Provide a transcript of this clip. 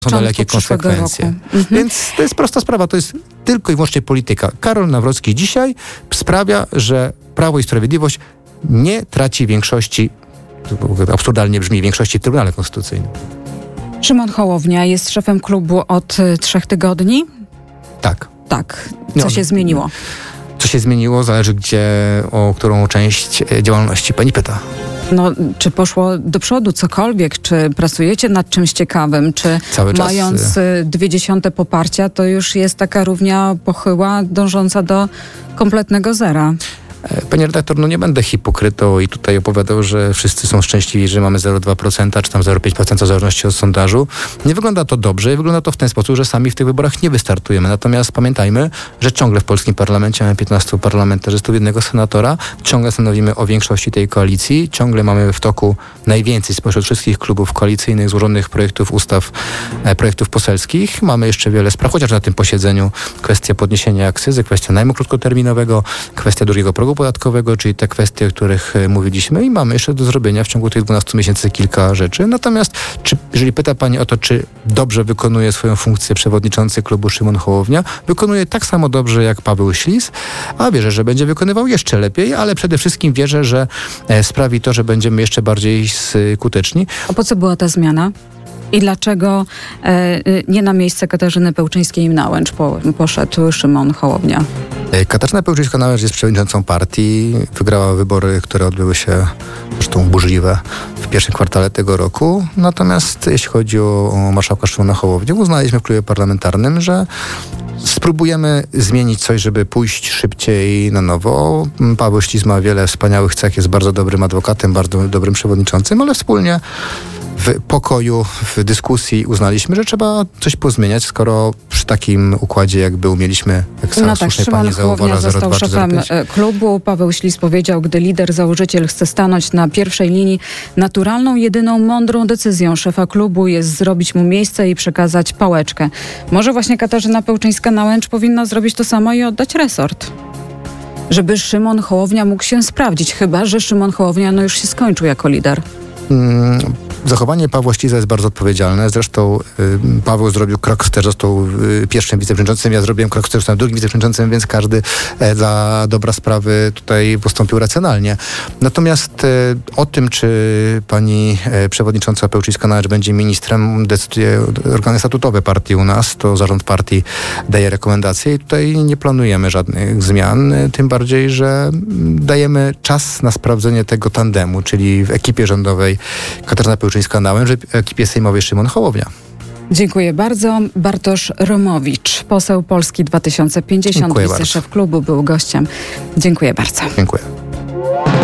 są dalekie konsekwencje. Więc to jest prosta sprawa, to jest tylko i wyłącznie polityka. Karol Nawrocki dzisiaj sprawia, że Prawo i Sprawiedliwość nie traci większości, to absurdalnie brzmi, większości w Trybunale Konstytucyjnym. Szymon Hołownia jest szefem klubu od 3 tygodni? Tak. Tak. Co się zmieniło? Co się zmieniło, zależy o którą część działalności pani pyta. No, czy poszło do przodu cokolwiek? Czy pracujecie nad czymś ciekawym? Czy cały czas, mając 0,2 poparcia, to już jest taka równia pochyła, dążąca do kompletnego zera? Panie redaktor, nie będę hipokrytą i tutaj opowiadał, że wszyscy są szczęśliwi, że mamy 0,2% czy tam 0,5% w zależności od sondażu. Nie wygląda to dobrze i wygląda to w ten sposób, że sami w tych wyborach nie wystartujemy. Natomiast pamiętajmy, że ciągle w polskim parlamencie mamy 15 parlamentarzystów, 1 senatora, ciągle stanowimy o większości tej koalicji, ciągle mamy w toku najwięcej spośród wszystkich klubów koalicyjnych złożonych projektów ustaw, projektów poselskich. Mamy jeszcze wiele spraw, chociaż na tym posiedzeniu kwestia podniesienia akcyzy, kwestia najmu krótkoterminowego, kwestia drugiego progu podatkowego, czyli te kwestie, o których mówiliśmy i mamy jeszcze do zrobienia w ciągu tych 12 miesięcy kilka rzeczy. Natomiast jeżeli pyta pani o to, czy dobrze wykonuje swoją funkcję przewodniczący klubu Szymon Hołownia, wykonuje tak samo dobrze jak Paweł Ślis, a wierzę, że będzie wykonywał jeszcze lepiej, ale przede wszystkim wierzę, że sprawi to, że będziemy jeszcze bardziej skuteczni. A po co była ta zmiana? I dlaczego nie na miejsce Katarzyny Pełczyńskiej-Nałęcz poszedł Szymon Hołownia? Katarzyna Pełczyńska-Nałęcz jest przewodniczącą partii. Wygrała wybory, które odbyły się zresztą burzliwe w pierwszym kwartale tego roku. Natomiast jeśli chodzi o marszałka Szymona Hołownię, uznaliśmy w klubie parlamentarnym, że spróbujemy zmienić coś, żeby pójść szybciej na nowo. Paweł Ślis ma wiele wspaniałych cech, jest bardzo dobrym adwokatem, bardzo dobrym przewodniczącym, ale wspólnie w pokoju, w dyskusji uznaliśmy, że trzeba coś pozmieniać, skoro przy takim układzie, jak był, mieliśmy, jak sam słusznie pani zauważa, 0,2 został szefem klubu. Paweł Ślis powiedział, gdy lider, założyciel chce stanąć na pierwszej linii, naturalną, jedyną mądrą decyzją szefa klubu jest zrobić mu miejsce i przekazać pałeczkę. Może właśnie Katarzyna Pełczyńska-Nałęcz powinna zrobić to samo i oddać resort, żeby Szymon Hołownia mógł się sprawdzić, chyba że Szymon Hołownia już się skończył jako lider. Zachowanie Pawła Ślisa jest bardzo odpowiedzialne. Zresztą Paweł zrobił krok wstecz, został pierwszym wiceprzewodniczącym, ja zrobiłem krok wstecz, zostałem drugim wiceprzewodniczącym, więc każdy dla dobra sprawy tutaj postąpił racjonalnie. Natomiast o tym, czy pani przewodnicząca Pełczyńska-Nałęcz będzie ministrem, decyduje organy statutowe partii u nas. To zarząd partii daje rekomendacje i tutaj nie planujemy żadnych zmian. Tym bardziej, że dajemy czas na sprawdzenie tego tandemu, czyli w ekipie rządowej Katarzyna Pełczyńska-Nałęcz, w ekipie sejmowej Szymon Hołownia. Dziękuję bardzo. Bartosz Romowicz, poseł Polski 2050, wiceszef klubu, był gościem. Dziękuję bardzo. Dziękuję.